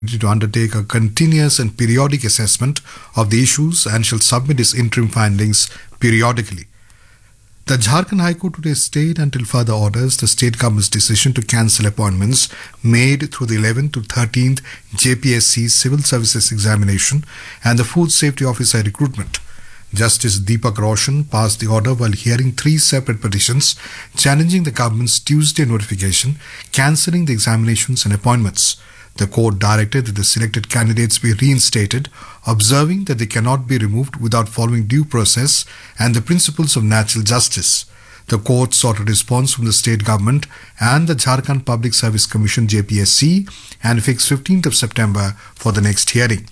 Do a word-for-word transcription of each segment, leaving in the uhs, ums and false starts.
to undertake a continuous and periodic assessment of the issues and shall submit its interim findings periodically. The Jharkhand High Court today stayed until further orders the state government's decision to cancel appointments made through the eleventh to thirteenth J P S C Civil Services Examination and the Food Safety Officer recruitment. Justice Deepak Roshan passed the order while hearing three separate petitions challenging the government's Tuesday notification cancelling the examinations and appointments. The court directed that the selected candidates be reinstated, observing that they cannot be removed without following due process and the principles of natural justice. The court sought a response from the state government and the Jharkhand Public Service Commission J P S C and fixed fifteenth of September for the next hearing.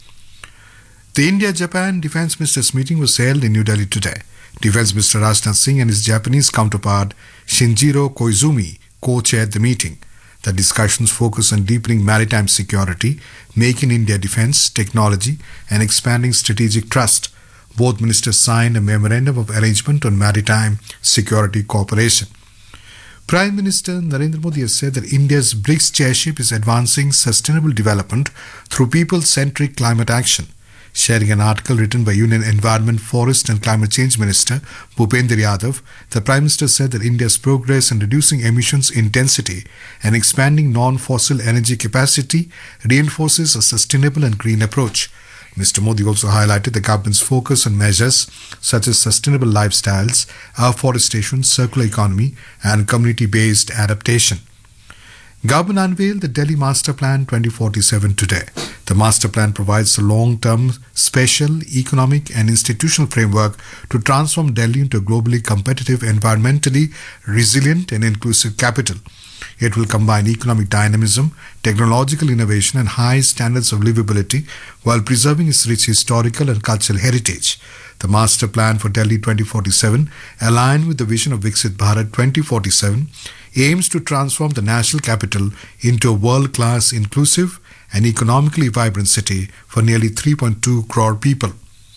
The India-Japan Defence Ministers meeting was held in New Delhi today. Defence Minister Rajnath Singh and his Japanese counterpart Shinjiro Koizumi co-chaired the meeting. The discussions focus on deepening maritime security, making India defence, technology and expanding strategic trust. Both ministers signed a memorandum of arrangement on maritime security cooperation. Prime Minister Narendra Modi has said that India's BRICS chairship is advancing sustainable development through people-centric climate action. Sharing an article written by Union Environment, Forest and Climate Change Minister Bhupendra Yadav, the Prime Minister said that India's progress in reducing emissions intensity and expanding non-fossil energy capacity reinforces a sustainable and green approach. Mister Modi also highlighted the government's focus on measures such as sustainable lifestyles, afforestation, circular economy and community-based adaptation. Government unveiled the Delhi Master Plan twenty forty-seven today. The Master Plan provides a long-term, special, economic and institutional framework to transform Delhi into a globally competitive, environmentally resilient and inclusive capital. It will combine economic dynamism, technological innovation and high standards of livability while preserving its rich historical and cultural heritage. The Master Plan for Delhi twenty forty-seven, aligned with the vision of Viksit Bharat twenty forty-seven, aims to transform the national capital into a world-class, inclusive and economically vibrant city for nearly three point two crore people.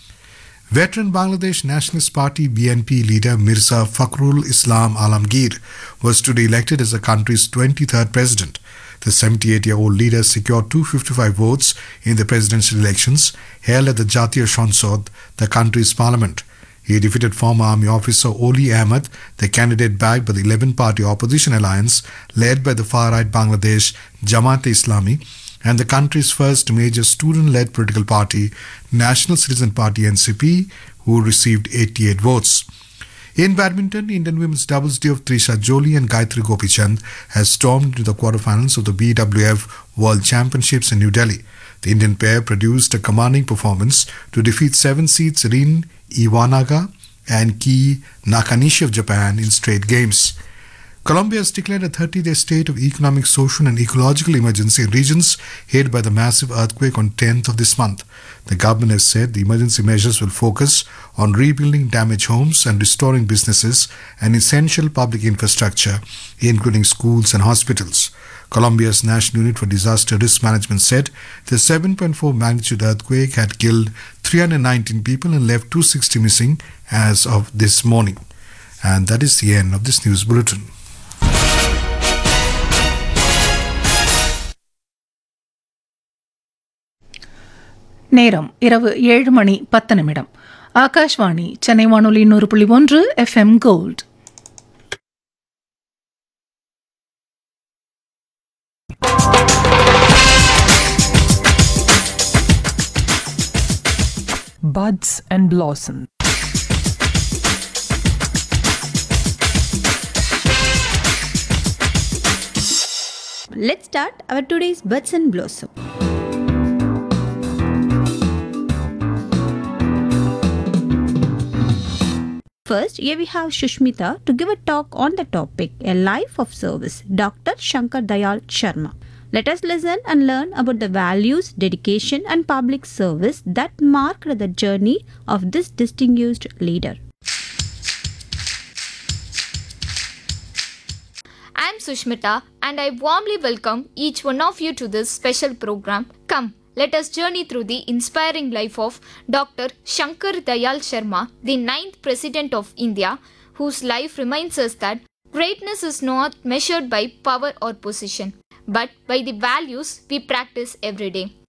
Veteran Bangladesh Nationalist Party B N P leader Mirza Fakhrul Islam Alamgir was today elected as the country's twenty-third president. The seventy-eight-year-old leader secured two hundred fifty-five votes in the presidential elections held at the Jatiya Shansad, the country's parliament. He defeated former army officer Oli Ahmed, the candidate backed by the eleven-party opposition alliance led by the far-right Bangladesh Jamaat-e-Islami, and the country's first major student-led political party, National Citizen Party N C P, who received eighty-eight votes. In badminton, Indian women's doubles duo of Trisha Jolie and Gayatri Gopichand has stormed into the quarterfinals of the B W F World Championships in New Delhi. The Indian pair produced a commanding performance to defeat seven seeds Rin Iwanaga and Ki Nakanishi of Japan in straight games. Colombia has declared a thirty-day state of economic, social and ecological emergency in regions hit by the massive earthquake on tenth of this month. The government has said the emergency measures will focus on rebuilding damaged homes and restoring businesses and essential public infrastructure, including schools and hospitals. Colombia's National Unit for Disaster Risk Management said the seven point four magnitude earthquake had killed three hundred nineteen people and left two hundred sixty missing as of this morning. And that is the end of this news bulletin. நேரம் இரவு ஏழு மணி பத்து நிமிடம். ஆகாஷ்வாணி சென்னை வானொலி நூறு புள்ளி ஒன்று F M gold. Buds and Blossom. Let's start our today's Buds and Blossom. First, here we have Shushmita to give a talk on the topic A Life of Service, Doctor Shankar Dayal Sharma. Let us listen and learn about the values, dedication and public service that marked the journey of this distinguished leader. I am Sushmita and I warmly welcome each one of you to this special program. Come, let us journey through the inspiring life of Doctor Shankar Dayal Sharma, the ninth President of India, whose life reminds us that greatness is not measured by power or position, but by the values we practice every day.